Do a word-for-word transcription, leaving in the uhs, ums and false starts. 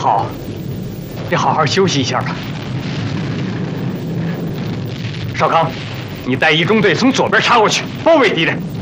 好，得好好休息一下吧。少康，你带一中队从左边插过去，包围敌人。